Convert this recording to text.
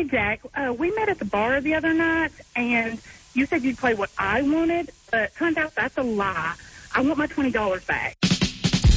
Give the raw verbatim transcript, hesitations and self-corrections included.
Jack, uh, we met at the bar the other night, and you said you'd play what I wanted, but turns out that's a lie. I want my twenty dollars back.